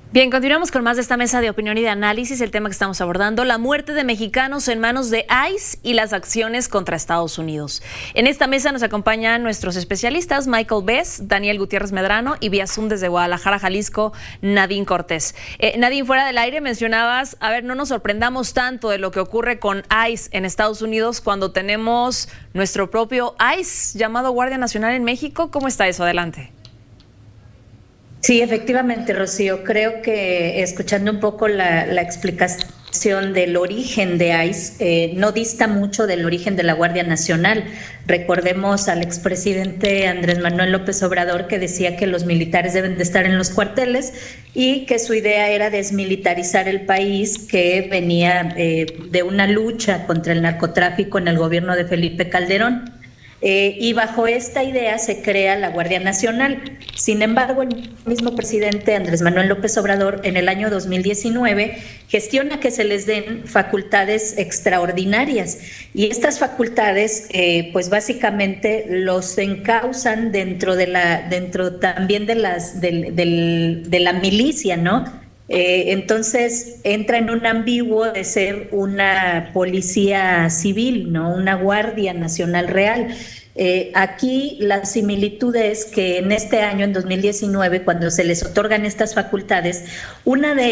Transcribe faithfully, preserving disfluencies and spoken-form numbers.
Bien, continuamos con más de esta mesa de opinión y de análisis. El tema que estamos abordando, la muerte de mexicanos en manos de ICE y las acciones contra Estados Unidos. En esta mesa nos acompañan nuestros especialistas, Michael Bess, Daniel Gutiérrez Medrano y vía Zoom desde Guadalajara, Jalisco, Nadine Cortés. Eh, Nadine, fuera del aire mencionabas, a ver, no nos sorprendamos tanto de lo que ocurre con ICE en Estados Unidos cuando tenemos nuestro propio ICE llamado Guardia Nacional en México. ¿Cómo está eso? Adelante. Sí, efectivamente, Rocío. Creo que escuchando un poco la, la explicación del origen de ICE, eh, no dista mucho del origen de la Guardia Nacional. Recordemos al expresidente Andrés Manuel López Obrador, que decía que los militares deben de estar en los cuarteles y que su idea era desmilitarizar el país, que venía eh, de una lucha contra el narcotráfico en el gobierno de Felipe Calderón. Eh, y bajo esta idea se crea la Guardia Nacional. Sin embargo, el mismo presidente Andrés Manuel López Obrador en el año dos mil diecinueve gestiona que se les den facultades extraordinarias, y estas facultades eh, pues básicamente los encausan dentro de la dentro también de las del, del, de la milicia, ¿no? Eh, entonces entra en un ambiguo de ser una policía civil, no una Guardia Nacional real. Eh, aquí la similitud es que en este año, en dos mil diecinueve, cuando se les otorgan estas facultades, una de